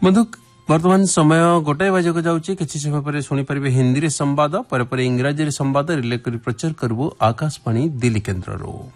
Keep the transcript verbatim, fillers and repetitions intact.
बंधु वर्तमान समय गोटाए बजे जाऊँगी किसी समय पर शुणिपारे हिंदी रे संवाद पर इंग्राजी रे संवाद रिले कर प्रचार करबू आकाशवाणी दिल्ली केन्द्र।